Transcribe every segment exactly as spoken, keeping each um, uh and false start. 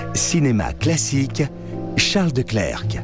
Cinéma classique, Charles Declercq.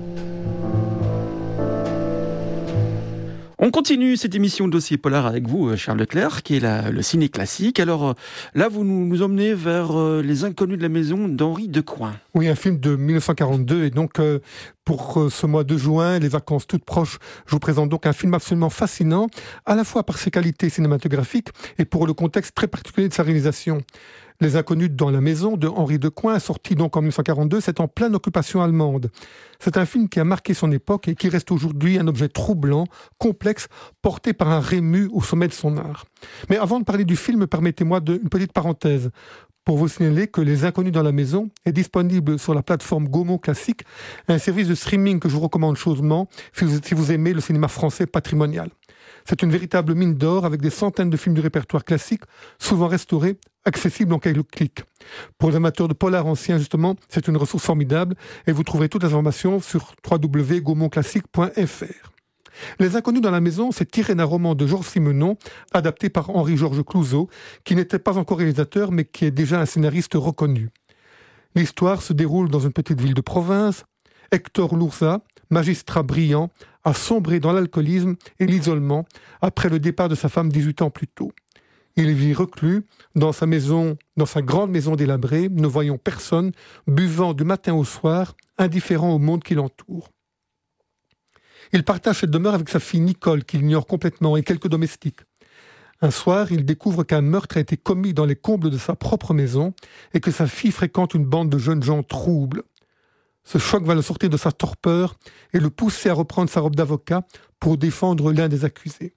On continue cette émission de Dossier Polar avec vous, Charles Declercq, qui est la, le ciné classique. Alors là, vous nous, nous emmenez vers euh, Les Inconnus de la maison d'Henri Decoing. Oui, un film de dix-neuf cent quarante-deux. Et donc, euh, pour euh, ce mois de juin, les vacances toutes proches, je vous présente donc un film absolument fascinant, à la fois par ses qualités cinématographiques et pour le contexte très particulier de sa réalisation. Les Inconnus dans la maison de Henri Decoing, sorti donc en dix-neuf cent quarante-deux, c'est en pleine occupation allemande. C'est un film qui a marqué son époque et qui reste aujourd'hui un objet troublant, complexe, porté par un Rému au sommet de son art. Mais avant de parler du film, permettez-moi de, une petite parenthèse pour vous signaler que Les Inconnus dans la maison est disponible sur la plateforme Gaumont Classique, un service de streaming que je vous recommande chaudement si vous, si vous aimez le cinéma français patrimonial. C'est une véritable mine d'or avec des centaines de films du répertoire classique, souvent restaurés, accessibles en quelques clics. Pour les amateurs de polar ancien, justement, c'est une ressource formidable et vous trouverez toutes les informations sur w w w point gaumont classique point f r. Les Inconnus dans la maison, c'est tiré d'un roman de Georges Simenon, adapté par Henri-Georges Clouzot, qui n'était pas encore réalisateur, mais qui est déjà un scénariste reconnu. L'histoire se déroule dans une petite ville de province. Hector Lourza, magistrat brillant, a sombré dans l'alcoolisme et l'isolement après le départ de sa femme dix-huit ans plus tôt. Il vit reclus dans sa maison, dans sa grande maison délabrée, ne voyant personne, buvant du matin au soir, indifférent au monde qui l'entoure. Il partage cette demeure avec sa fille Nicole, qu'il ignore complètement, et quelques domestiques. Un soir, il découvre qu'un meurtre a été commis dans les combles de sa propre maison et que sa fille fréquente une bande de jeunes gens troubles. Ce choc va le sortir de sa torpeur et le pousser à reprendre sa robe d'avocat pour défendre l'un des accusés.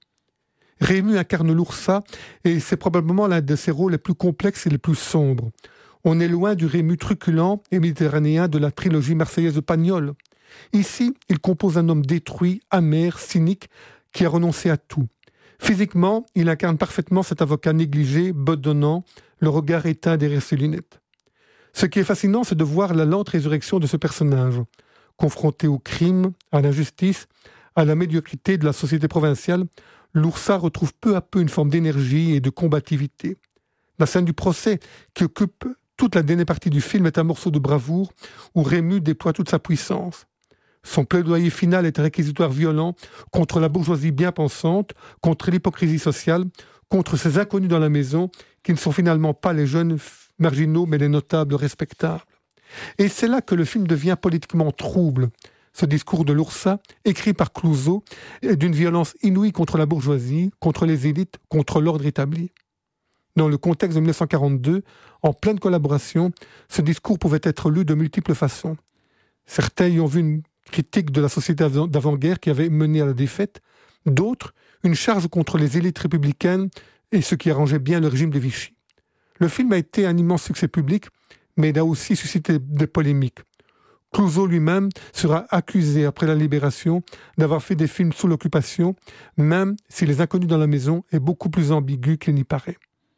Rému incarne l'Oursa et c'est probablement l'un de ses rôles les plus complexes et les plus sombres. On est loin du Rému truculent et méditerranéen de la trilogie marseillaise de Pagnol. Ici, il compose un homme détruit, amer, cynique, qui a renoncé à tout. Physiquement, il incarne parfaitement cet avocat négligé, bedonnant, le regard éteint derrière ses lunettes. Ce qui est fascinant, c'est de voir la lente résurrection de ce personnage. Confronté au crime, à l'injustice, à la médiocrité de la société provinciale, l'Oursa retrouve peu à peu une forme d'énergie et de combativité. La scène du procès, qui occupe toute la dernière partie du film, est un morceau de bravoure où Rému déploie toute sa puissance. Son plaidoyer final est un réquisitoire violent contre la bourgeoisie bien pensante, contre l'hypocrisie sociale, contre ces inconnus dans la maison qui ne sont finalement pas les jeunes marginaux mais les notables respectables. Et c'est là que le film devient politiquement trouble. Ce discours de l'Oursa, écrit par Clouzot, est d'une violence inouïe contre la bourgeoisie, contre les élites, contre l'ordre établi. Dans le contexte de dix-neuf cent quarante-deux, en pleine collaboration, ce discours pouvait être lu de multiples façons. Certains y ont vu une critique de la société d'avant-guerre qui avait mené à la défaite, d'autres, une charge contre les élites républicaines et ce qui arrangeait bien le régime de Vichy. Le film a été un immense succès public, mais il a aussi suscité des polémiques. Clouzot lui-même sera accusé après la Libération d'avoir fait des films sous l'occupation, même si Les Inconnus dans la maison est beaucoup plus ambigu qu'il n'y paraît.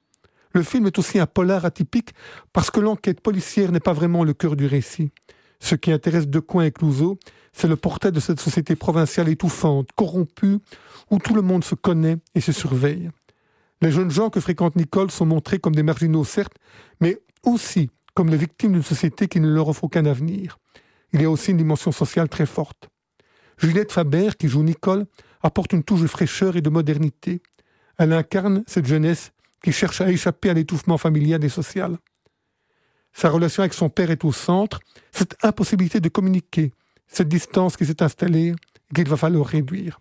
Le film est aussi un polar atypique parce que l'enquête policière n'est pas vraiment le cœur du récit. Ce qui intéresse Decoing et Clouzot, c'est le portrait de cette société provinciale étouffante, corrompue, où tout le monde se connaît et se surveille. Les jeunes gens que fréquente Nicole sont montrés comme des marginaux, certes, mais aussi comme les victimes d'une société qui ne leur offre aucun avenir. Il y a aussi une dimension sociale très forte. Juliette Faber, qui joue Nicole, apporte une touche de fraîcheur et de modernité. Elle incarne cette jeunesse qui cherche à échapper à l'étouffement familial et social. Sa relation avec son père est au centre, cette impossibilité de communiquer, cette distance qui s'est installée et qu'il va falloir réduire.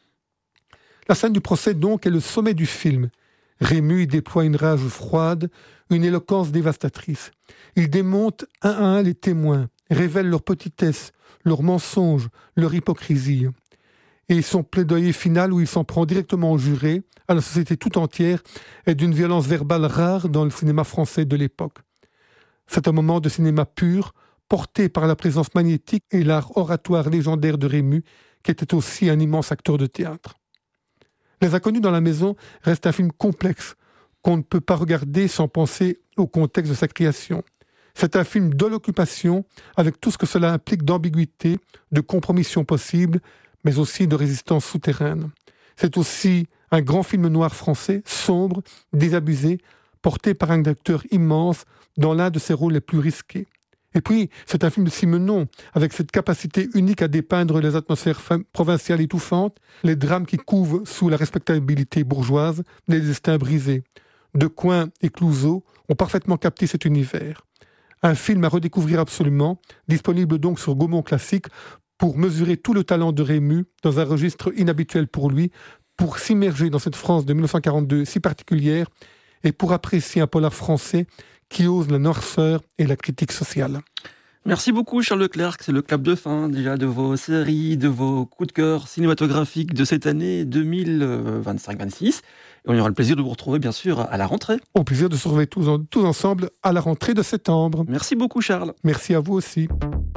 La scène du procès, donc, est le sommet du film. Rému y déploie une rage froide, une éloquence dévastatrice. Il démonte un à un les témoins, révèle leur petitesse, leurs mensonges, leur hypocrisie. Et son plaidoyer final, où il s'en prend directement aux jurés, à la société tout entière, est d'une violence verbale rare dans le cinéma français de l'époque. C'est un moment de cinéma pur, porté par la présence magnétique et l'art oratoire légendaire de Rému, qui était aussi un immense acteur de théâtre. Les Inconnus dans la maison reste un film complexe, qu'on ne peut pas regarder sans penser au contexte de sa création. C'est un film de l'occupation, avec tout ce que cela implique d'ambiguïté, de compromission possible, mais aussi de résistance souterraine. C'est aussi un grand film noir français, sombre, désabusé, porté par un acteur immense dans l'un de ses rôles les plus risqués. Et puis, c'est un film de Simenon, avec cette capacité unique à dépeindre les atmosphères provinciales étouffantes, les drames qui couvent sous la respectabilité bourgeoise, les destins brisés. Decoing et Clouzot ont parfaitement capté cet univers. Un film à redécouvrir absolument, disponible donc sur Gaumont Classique, pour mesurer tout le talent de Rému, dans un registre inhabituel pour lui, pour s'immerger dans cette France de dix-neuf cent quarante-deux si particulière, et pour apprécier un polar français qui ose la noirceur et la critique sociale. Merci beaucoup Charles Leclerc, c'est le clap de fin déjà de vos séries, de vos coups de cœur cinématographiques de cette année deux mille vingt-cinq vingt-six. Et on aura le plaisir de vous retrouver bien sûr à la rentrée. Au plaisir de se retrouver tous, en, tous ensemble à la rentrée de septembre. Merci beaucoup Charles. Merci à vous aussi.